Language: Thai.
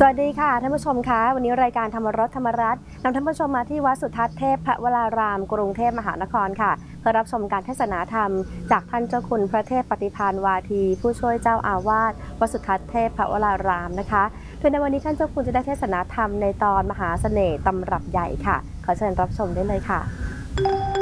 วัสดีค่ะท่านผู้ชมคะวันนี้รายการธรรมรสธรรมรัตน์นำท่านผู้ชมมาที่วัดสุทัศน์เทพพระวรารามกรุงเทพมหานครค่ะเพื่อรับชมการเทศนาธรรมจากท่านเจ้าคุณพระเทพปฏิภาณวาทีผู้ช่วยเจ้าอาวาสวัดสุทัศน์เทพพระวรารามนะคะโดยในวันนี้ท่านเจ้าคุณจะได้เทศนาธรรมในตอนมหาเสน่ห์ตำรับใหญ่ค่ะขอเชิญรับชมได้เลยค่ะ